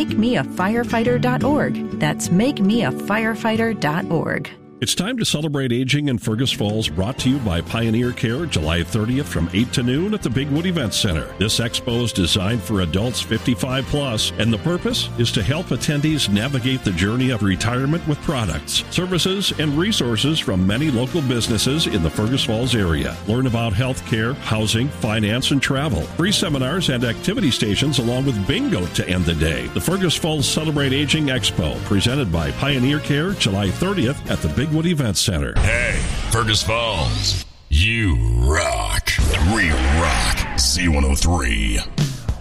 makemeafirefighter.org. That's makemeafirefighter.org. It's time to celebrate aging in Fergus Falls, brought to you by Pioneer Care, July 30th from 8 to noon at the Bigwood Event Center. This expo is designed for adults 55 plus, and the purpose is to help attendees navigate the journey of retirement with products, services, and resources from many local businesses in the Fergus Falls area. Learn about health care, housing, finance, and travel. Free seminars and activity stations along with bingo to end the day. The Fergus Falls Celebrate Aging Expo, presented by Pioneer Care, July 30th at the Bigwood Event Center. Hey, Fergus Falls, you rock. We rock C103.